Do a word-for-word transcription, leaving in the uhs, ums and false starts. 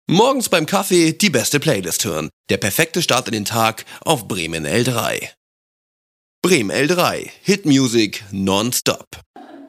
Morgens beim Kaffee die beste Playlist hören. Der perfekte Start in den Tag auf Bremen L drei. Bremen L drei. Hit Music nonstop.